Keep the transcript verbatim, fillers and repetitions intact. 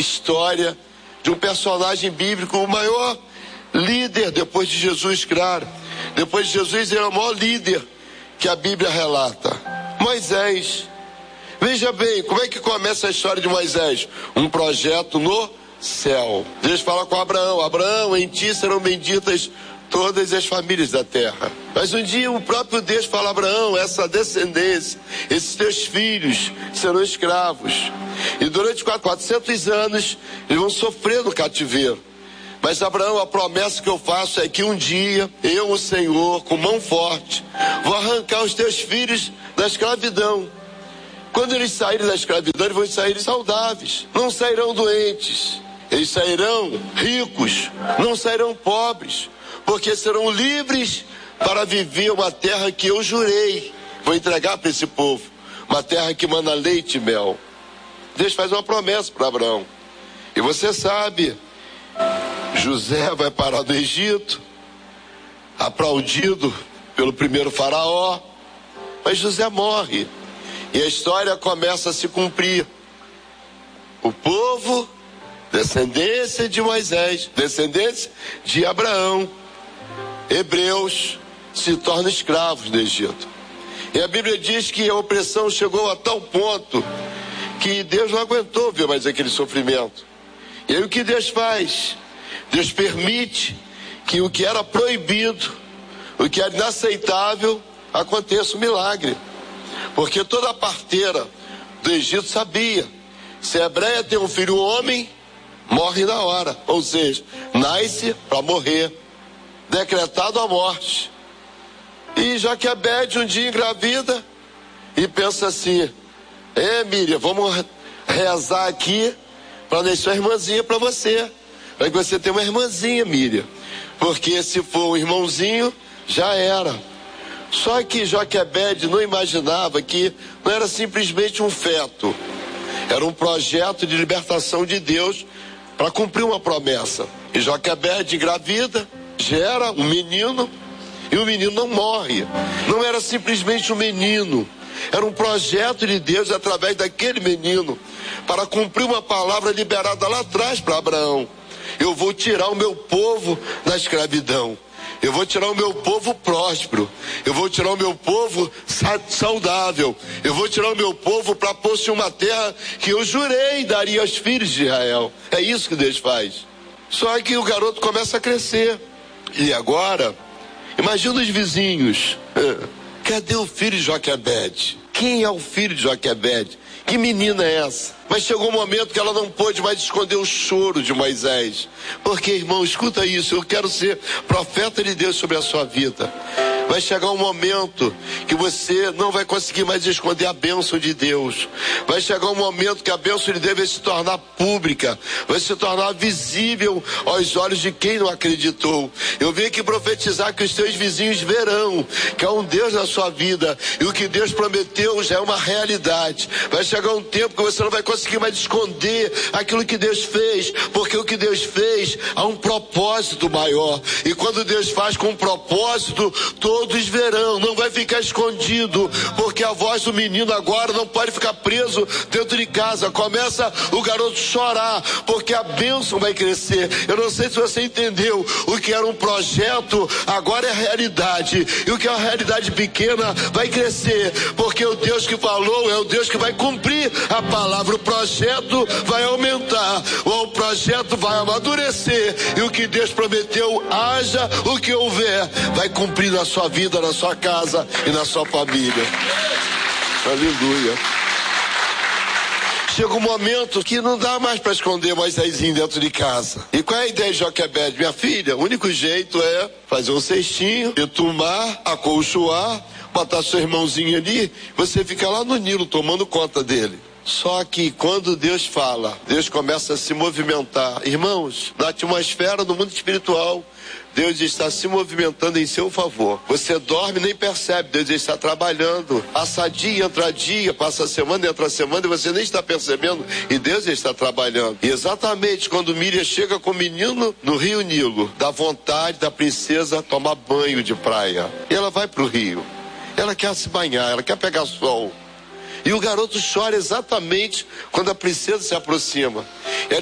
história de um personagem bíblico, o maior líder depois de Jesus, claro. Depois de Jesus, ele é o maior líder que a Bíblia relata. Moisés. Veja bem, como é que começa a história de Moisés? Um projeto no céu. Deus fala com Abraão: Abraão, em ti serão benditas todas as famílias da terra. Mas um dia o próprio Deus fala a Abraão: essa descendência, esses teus filhos serão escravos. E durante quatrocentos anos eles vão sofrer no cativeiro. Mas Abraão, a promessa que eu faço é que um dia eu, o Senhor, com mão forte, vou arrancar os teus filhos da escravidão. Quando eles saírem da escravidão, eles vão sair saudáveis, não sairão doentes. Eles sairão ricos, não sairão pobres, porque serão livres para viver uma terra que eu jurei, vou entregar para esse povo, uma terra que manda leite e mel. Deus faz uma promessa para Abraão. E você sabe, José vai parar no Egito, aplaudido pelo primeiro faraó, mas José morre. E a história começa a se cumprir. O povo, descendência de Moisés, descendência de Abraão, hebreus, se tornam escravos no Egito. E a Bíblia diz que a opressão chegou a tal ponto que Deus não aguentou ver mais aquele sofrimento. E aí o que Deus faz? Deus permite que o que era proibido, o que era inaceitável, aconteça um milagre. Porque toda a parteira do Egito sabia: se a hebreia tem um filho homem, morre na hora. Ou seja, nasce para morrer, decretado a morte. E Joquebede um dia engravida e pensa assim: é, Miriam, vamos rezar aqui para nascer uma irmãzinha para você, para que você tenha uma irmãzinha, Miriam, porque se for um irmãozinho, já era. Só que Joquebede não imaginava que não era simplesmente um feto, era um projeto de libertação de Deus para cumprir uma promessa. E Joquebede engravida, gera um menino, e o menino não morre. Não era simplesmente um menino, era um projeto de Deus através daquele menino para cumprir uma palavra liberada lá atrás para Abraão: eu vou tirar o meu povo da escravidão, eu vou tirar o meu povo próspero, eu vou tirar o meu povo saudável, eu vou tirar o meu povo para pôr-se uma terra que eu jurei daria aos filhos de Israel. É isso que Deus faz. Só que o garoto começa a crescer. E agora, imagina os vizinhos: cadê o filho de Joquebede? Quem é o filho de Joquebede? Que menina é essa? Mas chegou um momento que ela não pôde mais esconder o choro de Moisés. Porque, irmão, escuta isso, eu quero ser profeta de Deus sobre a sua vida. Vai chegar um momento que você não vai conseguir mais esconder a bênção de Deus. Vai chegar um momento que a bênção de Deus vai se tornar pública, vai se tornar visível aos olhos de quem não acreditou. Eu vim aqui profetizar que os teus vizinhos verão que há um Deus na sua vida, e o que Deus prometeu já é uma realidade. Vai chegar um tempo que você não vai conseguir mais esconder aquilo que Deus fez, porque o que Deus fez há um propósito maior. E quando Deus faz com um propósito, todos verão, não vai ficar escondido, porque a voz do menino agora não pode ficar preso dentro de casa. Começa o garoto chorar, porque a bênção vai crescer. Eu não sei se você entendeu, o que era um projeto agora é realidade, e o que é uma realidade pequena vai crescer, porque o Deus que falou é o Deus que vai cumprir a palavra. O projeto vai aumentar, o projeto vai amadurecer, e o que Deus prometeu, haja o que houver, vai cumprir na sua vida, na sua casa e na sua família. Aleluia. Chega um momento que não dá mais para esconder Moisésinho dentro de casa. E qual é a ideia de Joquebede? Minha filha, o único jeito é fazer um cestinho, entumar, acolchoar, botar seu irmãozinho ali, você fica lá no Nilo tomando conta dele. Só que quando Deus fala, Deus começa a se movimentar. Irmãos, na atmosfera do mundo espiritual, Deus está se movimentando em seu favor. Você dorme e nem percebe, Deus está trabalhando. Passa dia, entra dia, passa semana, entra semana, e você nem está percebendo, e Deus está trabalhando. E exatamente quando Miriam chega com o menino no rio Nilo, dá vontade da princesa tomar banho de praia. E ela vai para o rio. Ela quer se banhar, ela quer pegar sol. E o garoto chora exatamente quando a princesa se aproxima.